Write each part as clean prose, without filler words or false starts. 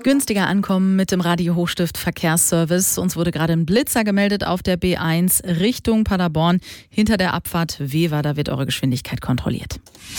Günstiger ankommen mit dem Radio Hochstift Verkehrsservice. Uns wurde gerade ein Blitzer gemeldet auf der B1 Richtung Paderborn. Hinter der Abfahrt Wever, da wird eure Geschwindigkeit kontrolliert.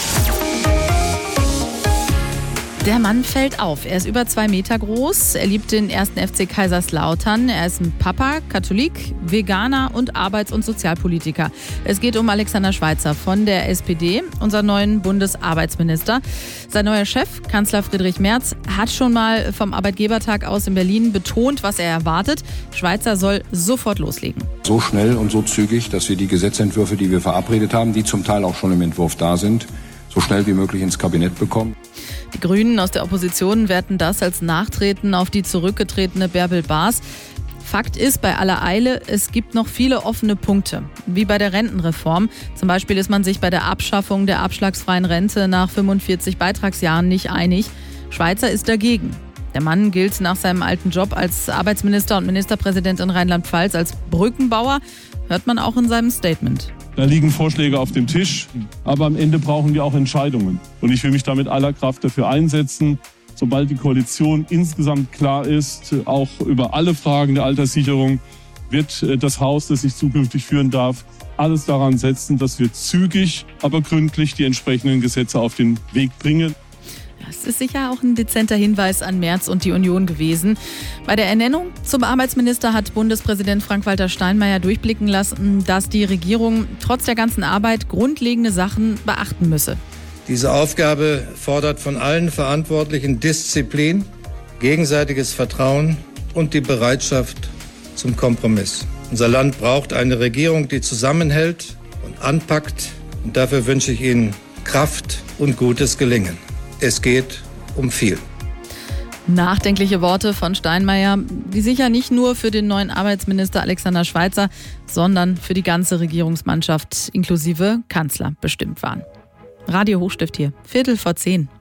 Der Mann fällt auf. Er ist über 2 Meter groß. Er liebt den 1. FC Kaiserslautern. Er ist ein Papa, Katholik, Veganer und Arbeits- und Sozialpolitiker. Es geht um Alexander Schweitzer von der SPD, unseren neuen Bundesarbeitsminister. Sein neuer Chef, Kanzler Friedrich Merz, hat schon mal vom Arbeitgebertag aus in Berlin betont, was er erwartet. Schweitzer soll sofort loslegen. So schnell und so zügig, dass wir die Gesetzentwürfe, die wir verabredet haben, die zum Teil auch schon im Entwurf da sind, so schnell wie möglich ins Kabinett bekommen. Die Grünen aus der Opposition werten das als Nachtreten auf die zurückgetretene Bärbel Baas. Fakt ist, bei aller Eile, es gibt noch viele offene Punkte, wie bei der Rentenreform. Zum Beispiel ist man sich bei der Abschaffung der abschlagsfreien Rente nach 45 Beitragsjahren nicht einig. Schweitzer ist dagegen. Der Mann gilt nach seinem alten Job als Arbeitsminister und Ministerpräsident in Rheinland-Pfalz als Brückenbauer, hört man auch in seinem Statement. Da liegen Vorschläge auf dem Tisch, aber am Ende brauchen wir auch Entscheidungen. Und ich will mich da mit aller Kraft dafür einsetzen, sobald die Koalition insgesamt klar ist, auch über alle Fragen der Alterssicherung, wird das Haus, das ich zukünftig führen darf, alles daran setzen, dass wir zügig, aber gründlich die entsprechenden Gesetze auf den Weg bringen. Das ist sicher auch ein dezenter Hinweis an Merz und die Union gewesen. Bei der Ernennung zum Arbeitsminister hat Bundespräsident Frank-Walter Steinmeier durchblicken lassen, dass die Regierung trotz der ganzen Arbeit grundlegende Sachen beachten müsse. Diese Aufgabe fordert von allen Verantwortlichen Disziplin, gegenseitiges Vertrauen und die Bereitschaft zum Kompromiss. Unser Land braucht eine Regierung, die zusammenhält und anpackt. Und dafür wünsche ich Ihnen Kraft und gutes Gelingen. Es geht um viel. Nachdenkliche Worte von Steinmeier, die sicher nicht nur für den neuen Arbeitsminister Alexander Schweitzer, sondern für die ganze Regierungsmannschaft inklusive Kanzler bestimmt waren. Radio Hochstift hier, 10:15.